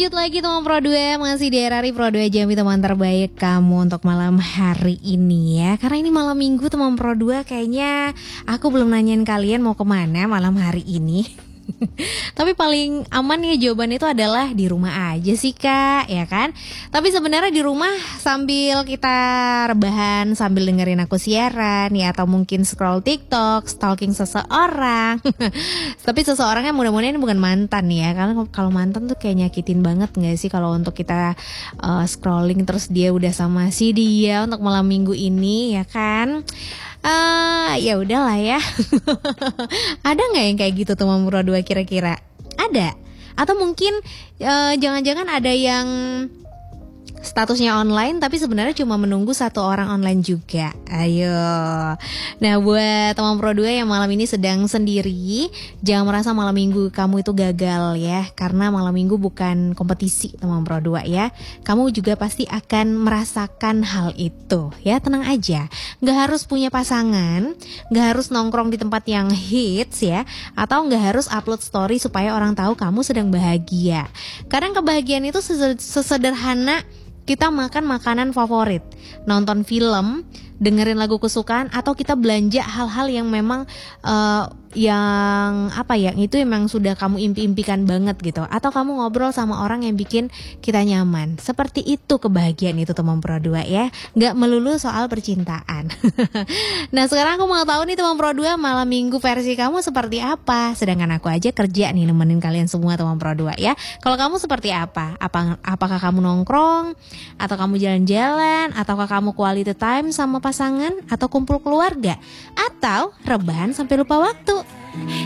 Lanjut lagi teman Pro 2, masih di RRI Pro 2 Jambi, teman terbaik kamu untuk malam hari ini ya. Karena ini malam minggu teman Pro 2, kayaknya aku belum nanyain kalian mau kemana malam hari ini. Tapi paling aman ya jawaban itu adalah di rumah aja sih Kak, ya kan? Tapi sebenarnya di rumah sambil kita rebahan, sambil dengerin aku siaran ya, atau mungkin scroll TikTok, stalking seseorang. Tapi seseorangnya mudah-mudahan bukan mantan ya, karena kalau mantan tuh kayak nyakitin banget gak sih kalau untuk kita scrolling terus dia udah sama si dia untuk malam minggu ini, ya kan? Ya udahlah ya. Ada nggak yang kayak gitu teman Pro 2 kira-kira? Ada? Atau mungkin jangan-jangan ada yang statusnya online tapi sebenarnya cuma menunggu satu orang online juga. Ayo. Nah, buat teman Pro 2 yang malam ini sedang sendiri, jangan merasa malam minggu kamu itu gagal ya, karena malam minggu bukan kompetisi teman Pro 2 ya. Kamu juga pasti akan merasakan hal itu ya, tenang aja. Gak harus punya pasangan, gak harus nongkrong di tempat yang hits ya, atau gak harus upload story supaya orang tahu kamu sedang bahagia. Kadang kebahagiaan itu sesederhana kita makan makanan favorit, nonton film, dengerin lagu kesukaan, atau kita belanja hal-hal yang memang yang itu memang sudah kamu impi-impikan banget gitu, atau kamu ngobrol sama orang yang bikin kita nyaman. Seperti itu kebahagiaan itu teman Pro 2 ya, nggak melulu soal percintaan. Nah, sekarang aku mau tahu nih teman Pro 2, malam minggu versi kamu seperti apa? Sedangkan aku aja kerja nih nemenin kalian semua teman Pro 2 ya. Kalau kamu seperti apa? Apakah kamu nongkrong, atau kamu jalan-jalan, ataukah kamu quality time sama pasangan, atau kumpul keluarga, atau rebahan sampai lupa waktu?